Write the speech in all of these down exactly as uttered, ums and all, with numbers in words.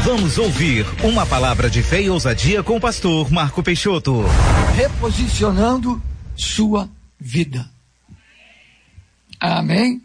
Vamos ouvir uma palavra de fé e ousadia com o pastor Marco Peixoto. Reposicionando sua vida. Amém?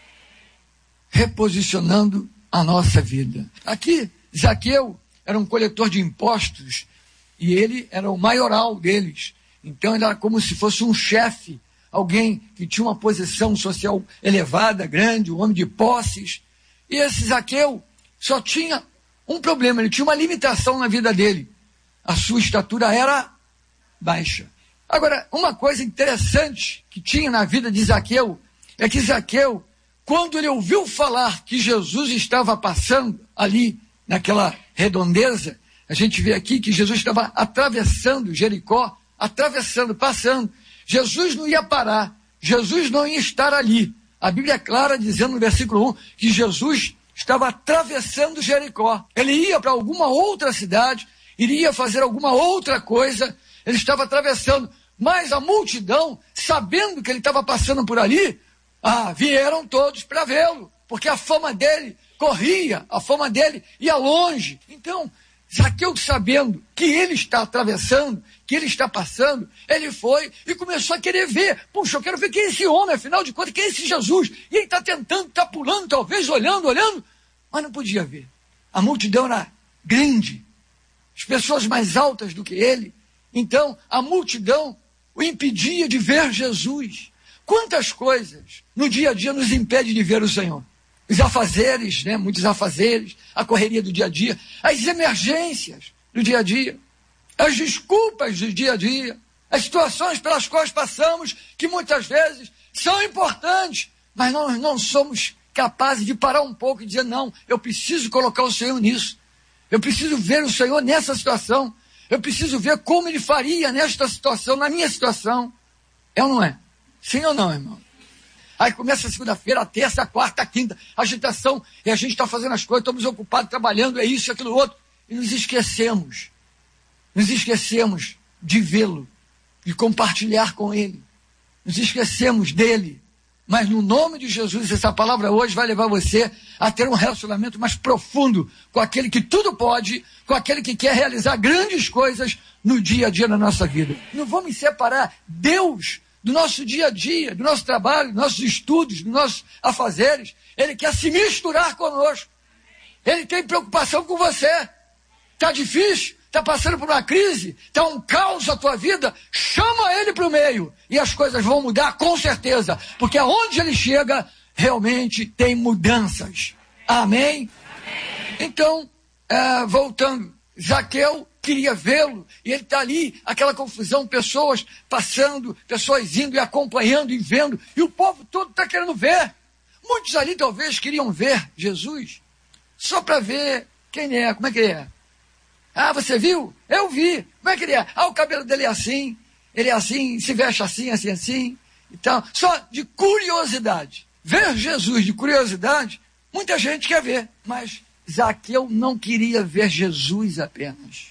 Reposicionando a nossa vida. Aqui, Zaqueu era um coletor de impostos e ele era o maioral deles. Então ele era como se fosse um chefe, alguém que tinha uma posição social elevada, grande, um homem de posses. E esse Zaqueu só tinha um problema, ele tinha uma limitação na vida dele. A sua estatura era baixa. Agora, uma coisa interessante que tinha na vida de Zaqueu é que Zaqueu, quando ele ouviu falar que Jesus estava passando ali naquela redondeza, a gente vê aqui que Jesus estava atravessando Jericó, atravessando, passando. Jesus não ia parar, Jesus não ia estar ali. A Bíblia é clara dizendo no versículo um que Jesus estava atravessando Jericó. Ele ia para alguma outra cidade, iria fazer alguma outra coisa, ele estava atravessando. Mas a multidão, sabendo que ele estava passando por ali, ah, vieram todos para vê-lo, porque a fama dele corria, a fama dele ia longe. Então, Zaqueu, sabendo que ele está atravessando, que ele está passando, ele foi e começou a querer ver. Puxa, eu quero ver quem é esse homem, afinal de contas, quem é esse Jesus? E ele está tentando, está pulando, talvez, olhando, olhando, mas não podia ver. A multidão era grande, as pessoas mais altas do que ele. Então, a multidão o impedia de ver Jesus. Quantas coisas no dia a dia nos impede de ver o Senhor? Os afazeres, né? Muitos afazeres, a correria do dia a dia, as emergências do dia a dia, as desculpas do dia a dia, as situações pelas quais passamos, que muitas vezes são importantes, mas nós não somos capazes de parar um pouco e dizer, não, eu preciso colocar o Senhor nisso, eu preciso ver o Senhor nessa situação, eu preciso ver como Ele faria nesta situação, na minha situação. É ou não é? Sim ou não, irmão? Aí começa a segunda-feira, a terça, a quarta, a quinta, agitação, e a gente está fazendo as coisas, estamos ocupados, trabalhando, é isso, aquilo, outro, e nos esquecemos, nos esquecemos de vê-lo, de compartilhar com Ele, nos esquecemos dele, mas no nome de Jesus, essa palavra hoje vai levar você a ter um relacionamento mais profundo com aquele que tudo pode, com aquele que quer realizar grandes coisas no dia a dia da nossa vida. Não vamos separar Deus do nosso dia a dia, do nosso trabalho, dos nossos estudos, dos nossos afazeres. Ele quer se misturar conosco. Ele tem preocupação com você. Está difícil? Está passando por uma crise? Está um caos na tua vida? Chama ele para o meio e as coisas vão mudar com certeza. Porque aonde ele chega, realmente tem mudanças. Amém? Amém. Então, é, voltando, Zaqueu queria vê-lo, e ele está ali, aquela confusão, pessoas passando, pessoas indo e acompanhando e vendo, e o povo todo está querendo ver. Muitos ali talvez queriam ver Jesus, só para ver quem é, como é que ele é. Ah, você viu? Eu vi. Como é que ele é? Ah, o cabelo dele é assim, ele é assim, se veste assim, assim, assim, e tal. Só de curiosidade. Ver Jesus de curiosidade, muita gente quer ver, mas Zaqueu não queria ver Jesus apenas.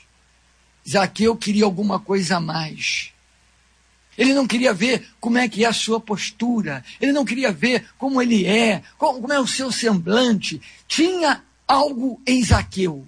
Zaqueu queria alguma coisa a mais. Ele não queria ver como é que é a sua postura. Ele não queria ver como ele é, como é o seu semblante. Tinha algo em Zaqueu.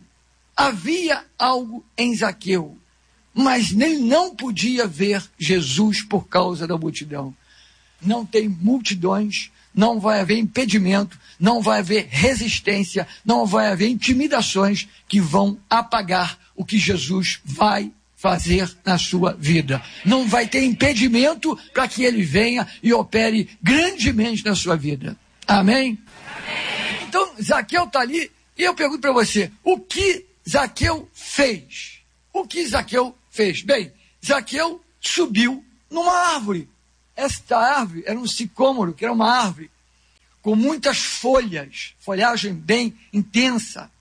Havia algo em Zaqueu. Mas ele não podia ver Jesus por causa da multidão. Não tem multidões, não vai haver impedimento, não vai haver resistência, não vai haver intimidações que vão apagar o que Jesus vai fazer na sua vida. Não vai ter impedimento para que ele venha e opere grandemente na sua vida. Amém? Amém. Então, Zaqueu está ali, e eu pergunto para você, o que Zaqueu fez? O que Zaqueu fez? Bem, Zaqueu subiu numa árvore. Esta árvore era um sicômoro, que era uma árvore com muitas folhas, folhagem bem intensa.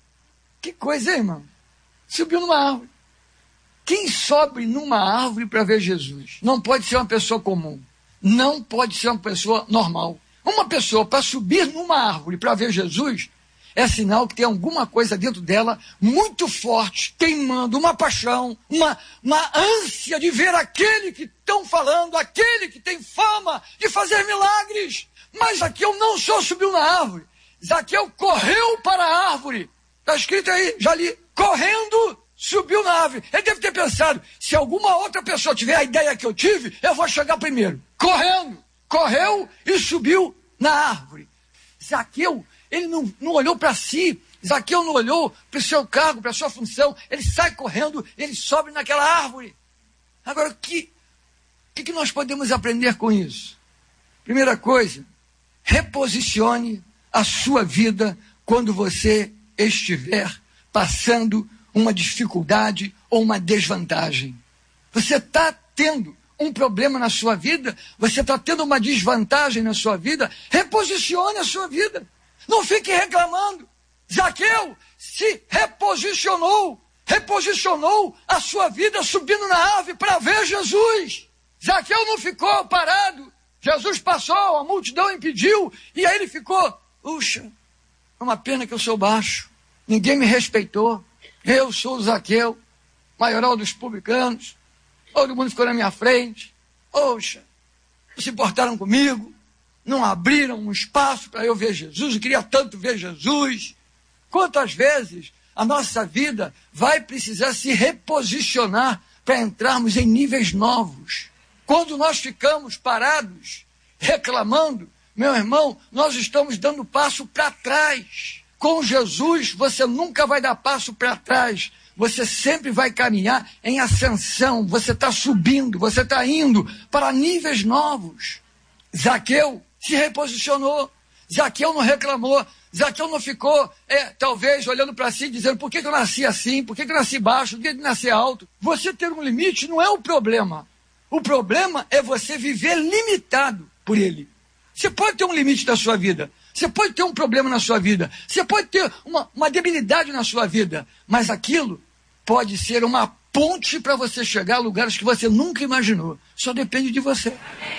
Que coisa, hein, irmão? Subiu numa árvore. Quem sobe numa árvore para ver Jesus? Não pode ser uma pessoa comum. Não pode ser uma pessoa normal. Uma pessoa para subir numa árvore para ver Jesus é sinal que tem alguma coisa dentro dela muito forte, queimando, uma paixão, uma, uma ânsia de ver aquele que estão falando, aquele que tem fama de fazer milagres. Mas Zaqueu não só subiu na árvore, Zaqueu correu para a árvore Está escrito aí, já li. Correndo, subiu na árvore. Ele deve ter pensado, se alguma outra pessoa tiver a ideia que eu tive, eu vou chegar primeiro. Correndo. Correu e subiu na árvore. Zaqueu, ele não, não olhou para si. Zaqueu não olhou para o seu cargo, para a sua função. Ele sai correndo, ele sobe naquela árvore. Agora, o que, que, que nós podemos aprender com isso? Primeira coisa, reposicione a sua vida quando você estiver passando uma dificuldade ou uma desvantagem. Você está tendo um problema na sua vida, você está tendo uma desvantagem na sua vida, reposicione a sua vida. Não fique reclamando. Zaqueu se reposicionou, reposicionou a sua vida subindo na árvore para ver Jesus. Zaqueu não ficou parado. Jesus passou, a multidão impediu, e aí ele ficou, puxa, é uma pena que eu sou baixo, ninguém me respeitou, eu sou o Zaqueu, maioral dos publicanos, todo mundo ficou na minha frente, poxa, não se importaram comigo, não abriram um espaço para eu ver Jesus, eu queria tanto ver Jesus. Quantas vezes a nossa vida vai precisar se reposicionar para entrarmos em níveis novos? Quando nós ficamos parados, reclamando, meu irmão, nós estamos dando passo para trás. Com Jesus, você nunca vai dar passo para trás. Você sempre vai caminhar em ascensão. Você está subindo, você está indo para níveis novos. Zaqueu se reposicionou. Zaqueu não reclamou. Zaqueu não ficou, é, talvez, olhando para si, dizendo, por que, que eu nasci assim? Por que, que eu nasci baixo? Por que, que eu nasci alto? Você ter um limite não é o problema. O problema é você viver limitado por ele. Você pode ter um limite na sua vida. Você pode ter um problema na sua vida. Você pode ter uma, uma debilidade na sua vida. Mas aquilo pode ser uma ponte para você chegar a lugares que você nunca imaginou. Só depende de você.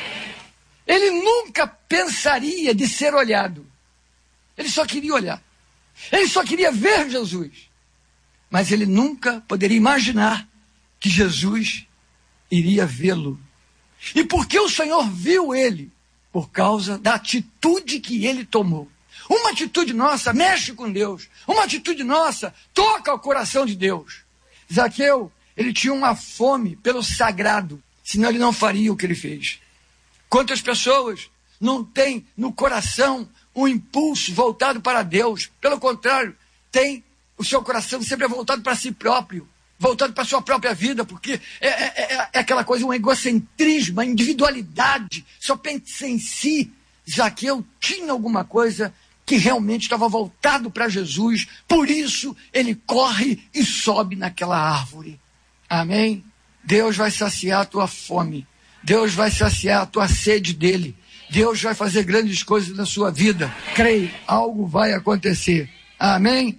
Ele nunca pensaria de ser olhado. Ele só queria olhar. Ele só queria ver Jesus. Mas ele nunca poderia imaginar que Jesus iria vê-lo. E por que o Senhor viu ele? Por causa da atitude que ele tomou. Uma atitude nossa mexe com Deus. Uma atitude nossa toca o coração de Deus. Zaqueu, ele tinha uma fome pelo sagrado, senão ele não faria o que ele fez. Quantas pessoas não têm no coração um impulso voltado para Deus? Pelo contrário, tem o seu coração sempre voltado para si próprio, voltado para a sua própria vida, porque é, é, é aquela coisa, um egocentrismo, uma individualidade, só pensa em si. Zaqueu tinha alguma coisa que realmente estava voltado para Jesus, por isso ele corre e sobe naquela árvore. Amém? Deus vai saciar a tua fome, Deus vai saciar a tua sede dele, Deus vai fazer grandes coisas na sua vida. Creia, algo vai acontecer. Amém?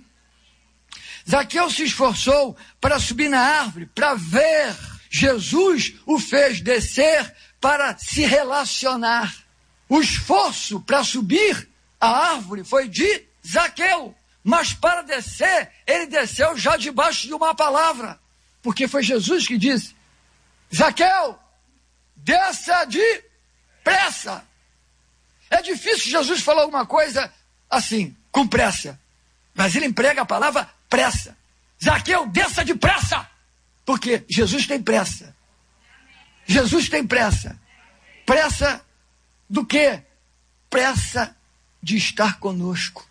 Zaqueu se esforçou para subir na árvore, para ver. Jesus o fez descer para se relacionar. O esforço para subir a árvore foi de Zaqueu, mas para descer, ele desceu já debaixo de uma palavra, porque foi Jesus que disse, Zaqueu, desça depressa. É difícil Jesus falar alguma coisa assim, com pressa, mas ele emprega a palavra pressa. Zaqueu, desça depressa, porque Jesus tem pressa. Jesus tem pressa. Pressa do quê? Pressa de estar conosco.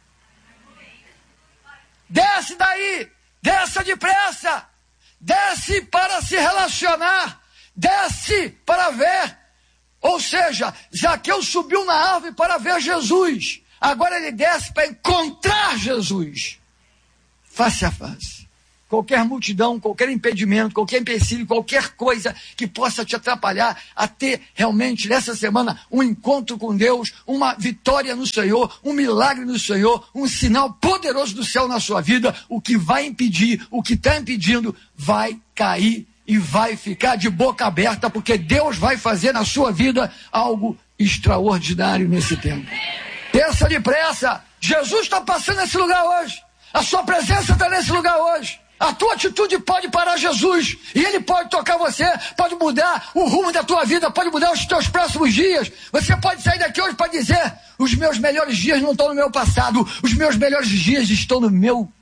Desce daí, desça depressa, desce para se relacionar, desce para ver. Ou seja, Zaqueu subiu na árvore para ver Jesus. Agora ele desce para encontrar Jesus. Face a face. Qualquer multidão, qualquer impedimento, qualquer empecilho, qualquer coisa que possa te atrapalhar a ter realmente nessa semana um encontro com Deus, uma vitória no Senhor, um milagre no Senhor, um sinal poderoso do céu na sua vida, o que vai impedir, o que está impedindo, vai cair e vai ficar de boca aberta, porque Deus vai fazer na sua vida algo extraordinário nesse tempo. Pensa depressa, Jesus está passando nesse lugar hoje, a sua presença está nesse lugar hoje. A tua atitude pode parar Jesus, e ele pode tocar você, pode mudar o rumo da tua vida, pode mudar os teus próximos dias. Você pode sair daqui hoje para dizer, os meus melhores dias não estão no meu passado, os meus melhores dias estão no meu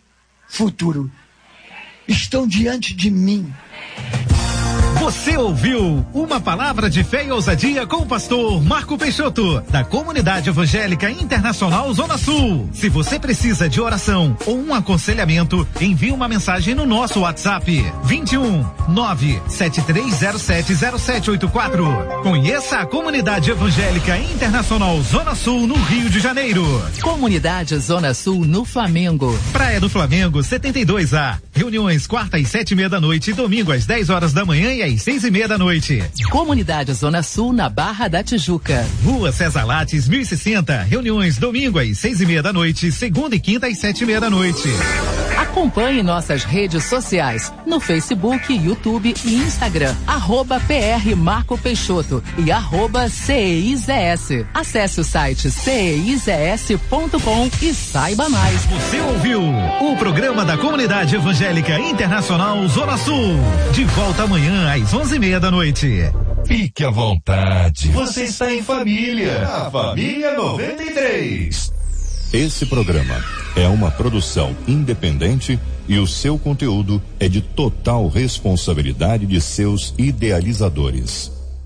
futuro. Estão diante de mim. Você ouviu Uma Palavra de Fé e Ousadia com o pastor Marco Peixoto, da Comunidade Evangélica Internacional Zona Sul. Se você precisa de oração ou um aconselhamento, envie uma mensagem no nosso WhatsApp vinte e um, nove sete três zero sete zero sete oito quatro. Conheça a Comunidade Evangélica Internacional Zona Sul no Rio de Janeiro. Comunidade Zona Sul no Flamengo. Praia do Flamengo setenta e dois A. Reuniões quarta às sete e meia da noite e domingo às dez horas da manhã e às seis e meia da noite. Comunidade Zona Sul na Barra da Tijuca. Rua César Lattes mil e sessenta. Reuniões domingo às seis e meia da noite, segunda e quinta às sete e meia da noite. Acompanhe nossas redes sociais no Facebook, YouTube e Instagram, arroba P R Marco Peixoto e arroba C E I Z S. Acesse o site C E I Z S ponto com e saiba mais. Você ouviu o programa da Comunidade Evangélica Internacional Zona Sul. De volta amanhã às onze e meia da noite. Fique à vontade. Você está em família. A Família noventa e três. Esse programa é uma produção independente e o seu conteúdo é de total responsabilidade de seus idealizadores.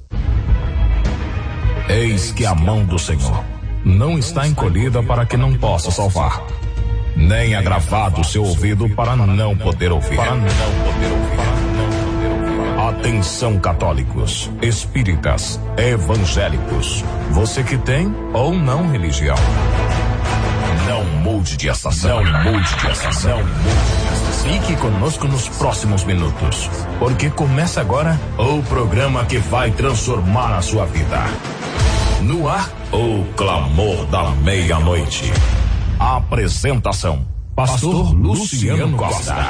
Eis que a mão do Senhor não está encolhida para que não possa salvar, nem agravado o seu ouvido para não poder ouvir. Para não poder ouvir. Para não poder ouvir. Atenção, católicos, espíritas, evangélicos, você que tem ou não religião. Não mude de estação, não mude de estação, mude de estação. Fique conosco nos próximos minutos, porque começa agora o programa que vai transformar a sua vida. No ar, o clamor da meia-noite. Apresentação: Pastor Luciano Costa.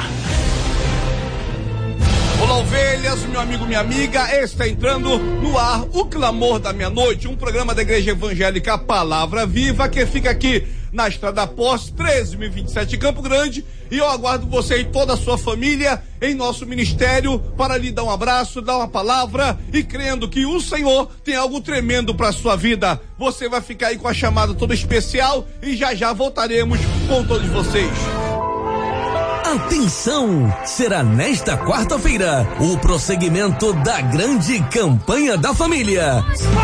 Olá, ovelhas, meu amigo, minha amiga, está entrando no ar o Clamor da Meia-Noite, um programa da Igreja Evangélica Palavra Viva, que fica aqui na Estrada Pós, treze mil e vinte e sete, Campo Grande, e eu aguardo você e toda a sua família em nosso ministério para lhe dar um abraço, dar uma palavra e crendo que o Senhor tem algo tremendo para a sua vida. Você vai ficar aí com a chamada toda especial e já já voltaremos com todos vocês. Atenção! Será nesta quarta-feira o prosseguimento da grande campanha da família.